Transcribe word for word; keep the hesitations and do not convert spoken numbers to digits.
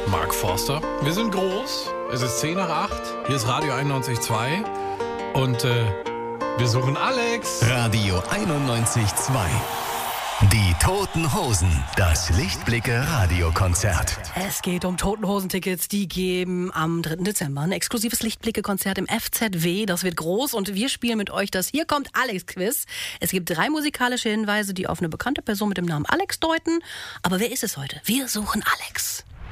Mark Forster. Wir sind groß. Es ist zehn nach acht. Hier ist Radio einundneunzig Komma zwei. Und äh, wir suchen Alex. Radio einundneunzig Komma zwei. Die Toten Hosen, das Lichtblicke-Radiokonzert. Es geht um Toten Hosen-Tickets. Die geben am dritten Dezember ein exklusives Lichtblicke-Konzert im F Z W. Das wird groß und wir spielen mit euch das Hier kommt Alex-Quiz. Es gibt drei musikalische Hinweise, die auf eine bekannte Person mit dem Namen Alex deuten. Aber wer ist es heute? Wir suchen Alex.